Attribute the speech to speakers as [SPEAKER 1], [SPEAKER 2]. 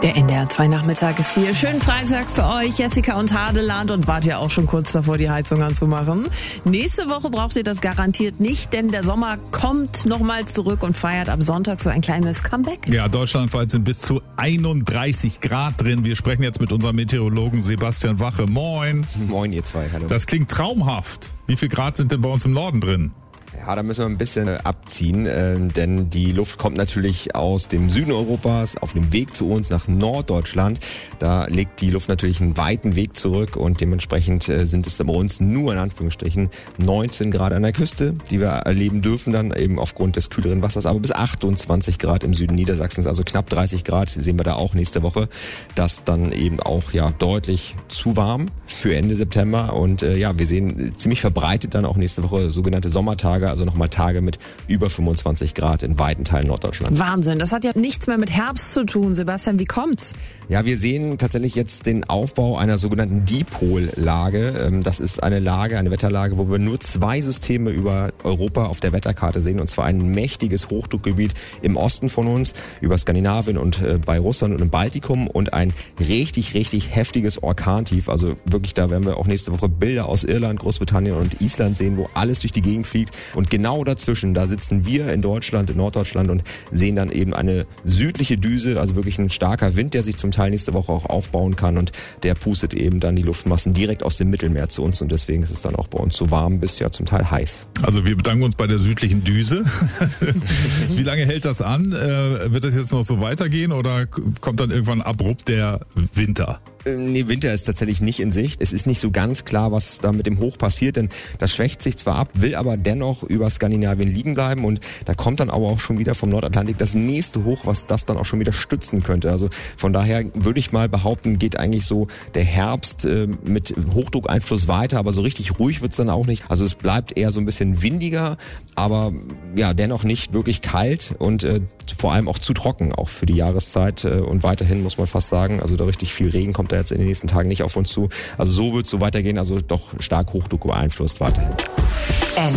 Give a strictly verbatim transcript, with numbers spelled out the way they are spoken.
[SPEAKER 1] Der N D R zwei Nachmittag ist hier. Schönen Freitag für euch, Jessica und Hadeland. Und wart ja auch schon kurz davor, die Heizung anzumachen. Nächste Woche braucht ihr das garantiert nicht, denn der Sommer kommt nochmal zurück und feiert ab Sonntag so ein kleines Comeback.
[SPEAKER 2] Ja, deutschlandweit sind bis zu einunddreißig Grad drin. Wir sprechen jetzt mit unserem Meteorologen Sebastian Wache. Moin.
[SPEAKER 3] Moin, ihr zwei, hallo.
[SPEAKER 2] Das klingt traumhaft. Wie viel Grad sind denn bei uns im Norden drin?
[SPEAKER 3] Ja, da müssen wir ein bisschen abziehen, äh, denn die Luft kommt natürlich aus dem Süden Europas auf dem Weg zu uns nach Norddeutschland. Da legt die Luft natürlich einen weiten Weg zurück und dementsprechend äh, sind es bei uns nur in Anführungsstrichen neunzehn Grad an der Küste, die wir erleben dürfen dann eben aufgrund des kühleren Wassers, aber bis achtundzwanzig Grad im Süden Niedersachsens, also knapp dreißig Grad sehen wir da auch nächste Woche. Das dann eben auch ja deutlich zu warm für Ende September und äh, ja, wir sehen ziemlich verbreitet dann auch nächste Woche sogenannte Sommertage, also nochmal Tage mit über fünfundzwanzig Grad in weiten Teilen Norddeutschlands.
[SPEAKER 1] Wahnsinn, das hat ja nichts mehr mit Herbst zu tun. Sebastian, wie kommt's?
[SPEAKER 3] Ja, wir sehen tatsächlich jetzt den Aufbau einer sogenannten Dipollage. Das ist eine Lage, eine Wetterlage, wo wir nur zwei Systeme über Europa auf der Wetterkarte sehen, und zwar ein mächtiges Hochdruckgebiet im Osten von uns, über Skandinavien und bei Russland und im Baltikum, und ein richtig, richtig heftiges Orkantief. Also wirklich, da werden wir auch nächste Woche Bilder aus Irland, Großbritannien und Island sehen, wo alles durch die Gegend fliegt. Und genau dazwischen, da sitzen wir in Deutschland, in Norddeutschland, und sehen dann eben eine südliche Düse, also wirklich ein starker Wind, der sich zum Teil nächste Woche auch aufbauen kann, und der pustet eben dann die Luftmassen direkt aus dem Mittelmeer zu uns, und deswegen ist es dann auch bei uns so warm bis ja zum Teil heiß.
[SPEAKER 2] Also wir bedanken uns bei der südlichen Düse. Wie lange hält das an? Äh, wird das jetzt noch so weitergehen oder kommt dann irgendwann abrupt der Winter?
[SPEAKER 3] Nee, Winter ist tatsächlich nicht in Sicht. Es ist nicht so ganz klar, was da mit dem Hoch passiert, denn das schwächt sich zwar ab, will aber dennoch über Skandinavien liegen bleiben, und da kommt dann aber auch schon wieder vom Nordatlantik das nächste Hoch, was das dann auch schon wieder stützen könnte. Also von daher würde ich mal behaupten, geht eigentlich so der Herbst äh, mit Hochdruckeinfluss weiter, aber so richtig ruhig wird's dann auch nicht. Also es bleibt eher so ein bisschen windiger, aber ja, dennoch nicht wirklich kalt und äh, vor allem auch zu trocken, auch für die Jahreszeit, äh, und weiterhin muss man fast sagen, also da richtig viel Regen kommt jetzt in den nächsten Tagen nicht auf uns zu. Also so wird es so weitergehen, also doch stark Hochdruck beeinflusst weiterhin.